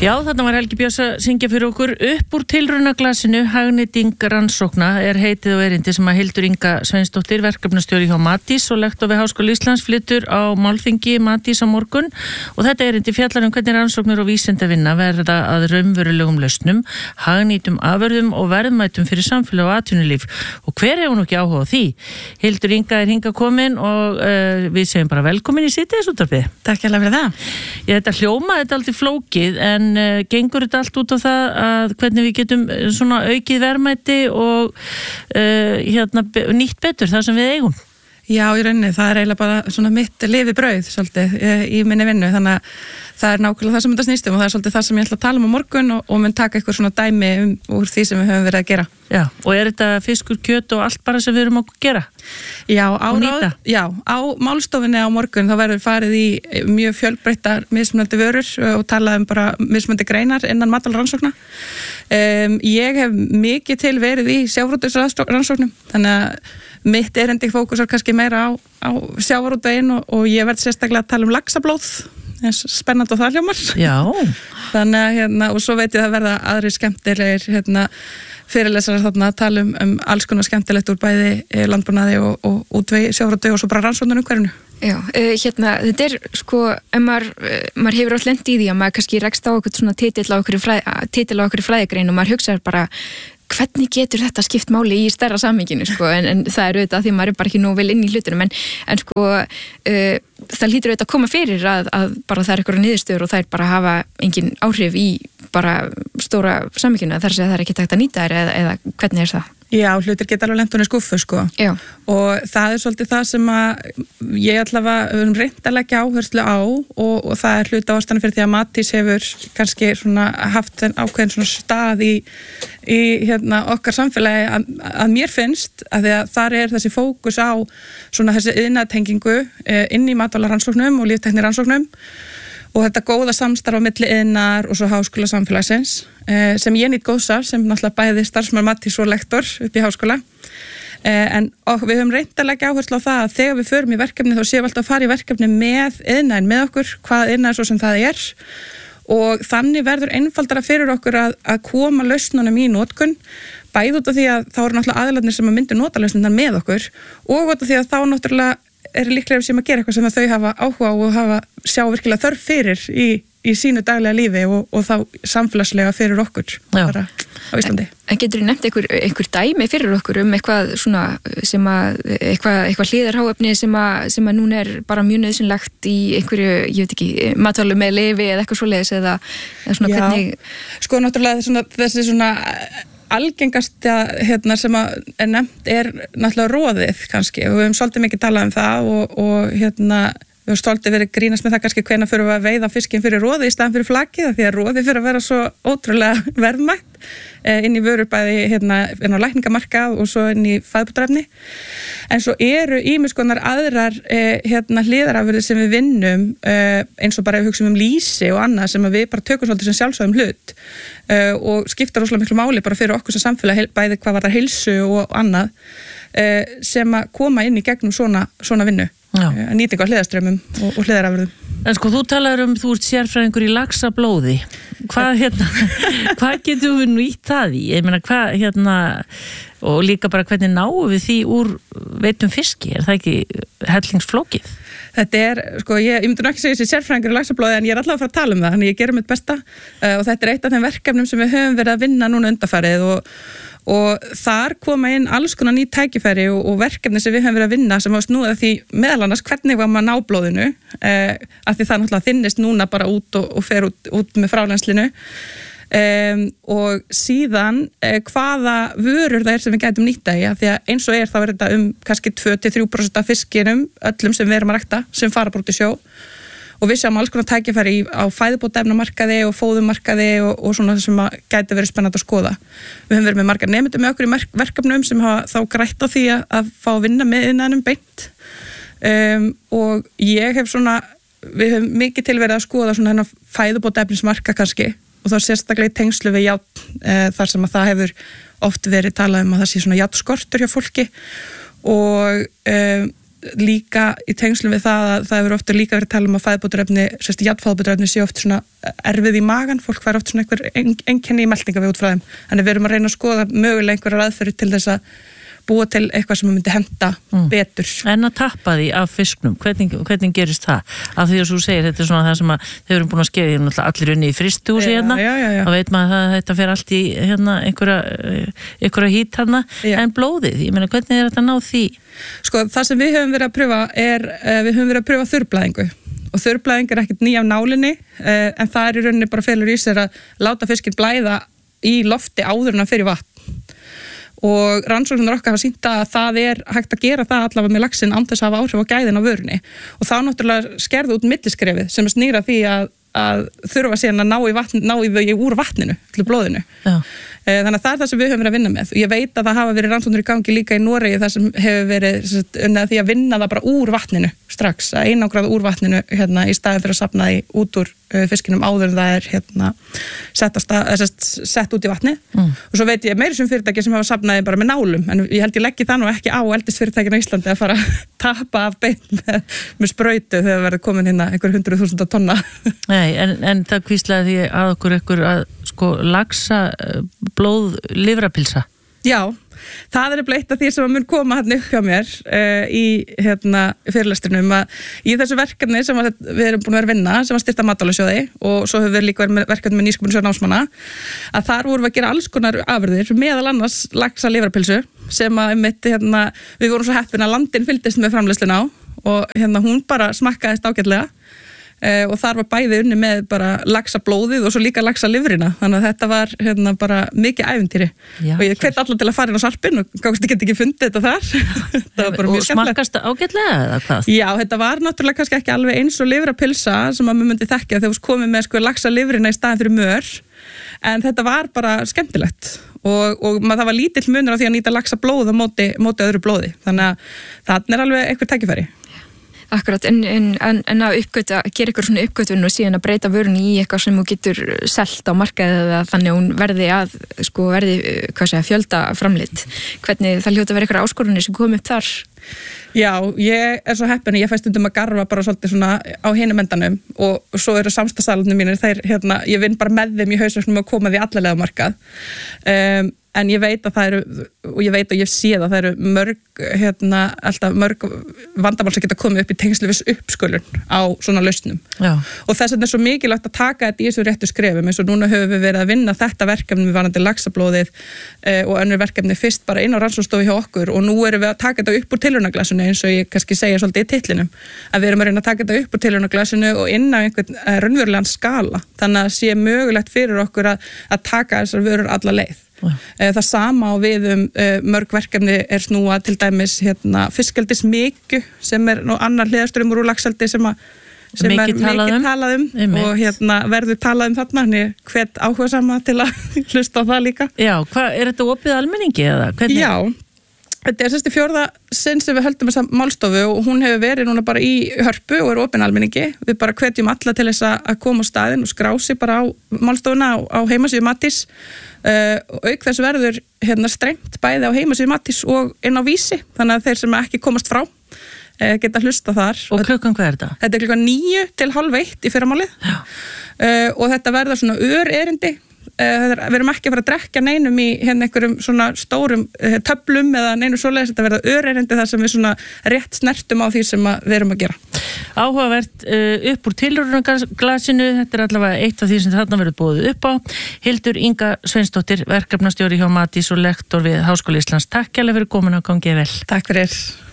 Já, þarna var Helgi Björns að syngja fyrir okkur upp úr tilraunaglasinu. Hagnýting rannsókna heitið og erindi sem að Hildur Inga Sveinsdóttir, verkefnastjóri hjá Matís og lektor við Háskóla Íslands, flytur á málþingi Matís á morgun. Og þetta erindi fjallar hvernig rannsóknir og vísindavinna verða að raunverulegum lausnum, hagnýtum afurðum og verðmætum fyrir samfélag og atvinnulíf. Og hver hefur nú ekki áhuga á því? Hildur Inga hingað komin og við segjum bara velkomin í Síðdegisútvarpið. Takk hérlega fyrir það. Þetta hljómaði aldrei flókið, en gengur þetta allt út á það að hvernig við getum svona aukið verðmæti og nýtt betur það sem við eigum? Já, í rauninni, það eiginlega bara svona mitt lifibrauð svolítið í minni vinnu, þannig að það nákvæmlega það sem þetta snýst og það svolítið það sem ég ætla að tala á morgun og mun taka eitthvað svona dæmi úr því sem við höfum verið að gera. Já, og þetta fiskur, kjöt og allt bara sem við erum að gera? Já, á málstofinni á morgun þá verður farið í mjög fjölbreyttar mismunandi vörur og talað bara mismunandi greinar innan matvælarannsókna. Ég hef mikið til verið í sjávarútvegsrannsóknum, þannig að mitt erindi fókusar kannski meira á sjávarútveginn og ég verð sérstaklega að tala um laxablóð, spennandi og það hljómar. Já. Þannig að, og svo veit ég að verða aðri skemmtilegir fyrirlesarar þarna að tala um alls konar skemmtilegt úr bæði landbúnaði og útvegi sjávarútvegi og svo bara rannsóknir umhverfinu. Já, þetta sko, ef maður hefur átt lent í því að maður kannski rekst á eitthvað svona titil á okkur fræðigrein og maður hugsaður bara hvernig getur þetta skipt máli í stærra samhenginu, sko, en það er auðvitað því að maður er bara ekki nóg vel inn í hlutunum, en sko, það hlýtur auðvitað að koma fyrir að bara það er eitthvað niðurstöður og það er bara að hafa engin áhrif í bara stóra samhenginu, þar að það er ekki takt að nýta þær eða hvernig er það? Já, hlutir geta alveg lent hún í skuffu, sko. Já. Og það er svolítið það sem að ég allavega höfum reynt að leggja áherslu á og það er hluta ástæðan fyrir því að Matís hefur kannski svona haft ákveðin svona stað í okkar samfélagi að mér finnst að því að þar er þessi fókus á svona þessi iðnaðartengingu inn í matvælarannsóknum og líftæknirannsóknum og þetta góða samstarf á milli iðnaðar og svo háskóla samfélagsins sem ég nýt góðs af sem náttúrulega bæði starfsmaður Matís og lektor upp í háskóla en við höfum reynt að leggja áherslu á það að þegar við förum í verkefni þá séum við alltaf að fara í verkefni með iðnaðin með okkur, hvað iðnaðar svo sem það er og þannig verður einfaldara fyrir okkur að koma lausnunum í notkun bæði út af því að þá eru náttúrulega aðilarnir sem að myndu nota lausnunum með okkur og út af því að þá náttúrulega er líklega sem að gera eitthvað sem að þau hafa áhuga og sjá virkilega þörf fyrir í sínu daglega lífi og þá samfélagslega fyrir okkur bara á Íslandi. En getur þið nefnt einhver dæmi fyrir okkur eitthvað svona sem að eitthvað hliðarháefni sem að núna er bara mjög nauðsynlegt í einhverju, ég veit ekki, matvælu með lyfi eða eitthvað svoleiðis eða svona hvernig? Sko náttúrulega þessi svona algengasta sem er nefnt er náttúrulega roðið kannski og við höfum svolítið mikið talað um það og við höfum svolítið verið grínast með það kannski hvenær fyrir við að veiða fiskinn fyrir roði í staðan fyrir flakið því að roði fyrir að vera svo ótrúlega verðmætt inn í vörur bæði inn á lækningamarkað og svo inn í fæðubótarefni en svo eru ýmiss konar aðrar hliðarafurðir sem við vinnum eins og bara við hugsum lýsi og annað sem við bara tökum svolítið sem sjálfsögðum hlut og skipta rosalega miklu máli bara fyrir okkur sem samfélag bæði hvað var það heilsu og annað sem að koma inn í gegnum svona vinnu nýting á hliðarströmmum og hliðarafurðum. En sko, þú talar þú ert sérfræðingur í laxablóði. Hvað getum við nýtt það í? Ég meina, og líka bara hvernig náum við því úr veitum fiski? Er það ekki hellingsflókið? Þetta er, sko, ég myndi ekki segja þessi sérfræðingur í laxablóði en ég er alltaf að fara að tala um það, þannig ég gerum mitt besta og þetta er eitt af þeim verkefnum sem við höfum verið að vinna núna undanfarið og þar koma inn alls konar ný tækifæri og verkefni sem við höfum verið að vinna sem var snúið að því meðal annars hvernig var maður ná blóðinu af því það náttúrulega þynnist núna bara út og fer út með frálænslinu og síðan hvaða vörur það er sem við gætum nýta í af því að eins og þá er þetta kannski 2-3% af fiskinum öllum sem við erum að rækta sem fara bara út í sjó og við sjáum alls konar tækifæri á fæðubótaefnamarkaði og fóðumarkaði og svona sem gæti verið spennandi að skoða. Við höfum verið með margar nemendum með okkur í verkefnum sem hafa þá grætt á því að fá að vinna með iðnaðinum beint og ég hef við höfum mikið til verið að skoða svona hennar fæðubótaefnismarka kannski og þá sérstaklega í tengslu við járn þar sem að það hefur oft verið talað um að það sé svona járnskortur hjá fólki og líka í tengslum við það að það hefur ofta líka verið að tala að fæðubótarefni, jafnfæðubótarefni sé oft svona erfið í magan, fólk fær oft svona einhver einkenni í meltinga við út frá þeim. Þannig við erum að reyna að skoða mögulega einhverjar aðferðir til þess að búa til eitthvað sem myndi henta betur. En að tappa því af fisknum, hvernig gerist það? Af því að þú segir, þetta svona það sem að þau eru búin að skeiða, allir unni í frystihúsi hérna, þá veit maður að þetta fer allt í hérna einhverja hít hérna, en blóðið, ég meina, hvernig þetta ná því? Sko, það sem við höfum verið að pröfa við höfum verið að pröfa þurrblæðingu og þurrblæðing ekki ný af nálinni, en það í rauninni bara felur í sér að láta fiskinn blæða í lofti áður en hann fer í vatn. Og rannsóknir okkar hafa sýnt að það hægt að gera það allavega með laxinn án þess að hafa áhrif á gæðin á vörunni og þá náttúrulega skerðu út milliskrefið sem snýra því að þurfa síðan að ná í þau úr vatninu til blóðinu. Já. Þannig að það það sem við höfum verið að vinna með og ég veit að það hafa verið rannsóknir í gangi líka í Noregi þar sem hefur verið unnið því að vinna það bara úr vatninu strax, að einangra það úr vatninu hérna í staðin fyrir að safna því út úr fiskinum áður en það hérna sett út í vatni og svo veit ég meiri sem fyrirtæki sem hafa safnaði bara með nálum en ég held ég leggi það nú ekki á eldisfyrirtækin á Íslandi að fara að tapa af bein með sprautu þegar verður komin hérna einhver 100.000 tonna. Nei, en það hvíslaði því að okkur að sko laxa blóð livrapilsa. Já, það bleitt af því sem mun koma hérna upp hjá mér í fyrirlestrinum að í þessu verkefni sem við erum búin að vera að vinna sem að styrta Matvælasjóði og svo höfum við líka verið með verkefni með Nýsköpunarsjóð námsmanna að þar vorum við að gera alls konar afurðir meðal annars laxa livrapilsu sem að við vorum svo heppin að landin fylgdist með framleiðsluna á og hún bara smakkaðist ágætlega og þar var bæði unni með bara laxa blóðið og svo líka laxa livrina þannig að þetta var bara mikið ævintýri og ég hvet allar til að fara inn á sarpinn og gáðist ekki fundið þetta þar það var bara mjög skemmtilegt. Og smakkast ágætlega eða hvað? Já, þetta var náttúrulega kannski ekki alveg eins og livrapilsa sem að maður myndi þekkja þegar við komum með laxa livrina í staðin fyrir mör en þetta var bara skemmtilegt og það var lítill munur á því að nýta laxa blóð á móti öðru blóði þannig að það alveg eitthvað tækifæri. Akkurat, en að gera eitthvað svona uppgötun og síðan að breyta vörunni í eitthvað sem þú getur selt á markaði eða þannig að hún verði fjölda framleitt. Hvernig það hljóta að vera eitthvað áskorunni sem kom upp þar? Já, ég svo heppin að ég fæ stundum að garfa bara svolítið svona á hinum endanum og svo eru samstagssalunum mínir, ég vinn bara með þeim í hausverknum að koma því allalega á markað. En ég veit að það eru, og ég veit að ég sé það eru alltaf mörg vandamál sem geta komið upp í tengslu við uppskölun á svona lausnum. Já. Og þess vegna svo mikilvægt að taka þetta í þessu réttu skrefum, eins og núna höfum við verið að vinna þetta verkefni við varandi laxablóðið og önnur verkefni fyrst bara inn á rannsóknarstofu hjá okkur og nú erum við að taka þetta upp úr tilraunaglasinu eins og ég kannski segja svolítið í titlinum, að við erum að reyna að taka þetta upp úr tilraunaglasinu og inn á einhvern raunverulegan skala, þannig að sé mögulegt fyrir okkur að taka þessar vörur alla leið. Það sama á við mörg verkefni snúa til dæmis fiskeldismykju sem nú annar hliðarströmmur úr laxeldi sem mikið talað um og verður talað þarna hvet áhugasama til að hlusta á það líka. Já, þetta opið almenningi eða? Hvernig? Já, þetta sérst í 4. sinn sem við höldum þessa málstofu og hún hefur verið núna bara í Hörpu og opin almenningi. Við bara hvetjum alla til þess að koma á staðinn og skrá sig bara á málstofuna á heimasíðu Matís og auk þess verður strengt bæði á heimasíðu Matís og inn á Vísi þannig að þeir sem ekki komast frá geta hlusta þar. Og klukkan hvað þetta? Þetta klukkan 9 til 12:30 í fyrramálið og þetta verður svona örerindi. Við erum ekki að fara að drekka neinum í einhverjum svona stórum töflum eða neinu svoleiðis, þetta verða örerindi þar sem við svona rétt snertum á því sem við erum að gera. Áhugavert upp úr tilraunaglasinu, þetta allavega eitt af því sem þarna verður boðið upp á. Hildur Inga Sveinsdóttir, verkefnastjóri hjá Matís og lektor við Háskóla Íslands. Takk kærlega fyrir komin og gangið vel. Takk fyrir.